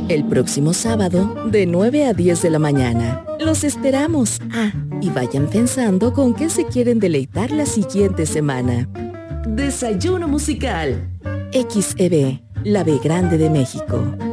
El próximo sábado, de 9 a 10 de la mañana. Los esperamos. Y vayan pensando con qué se quieren deleitar la siguiente semana. Desayuno musical. XEB, la B grande de México.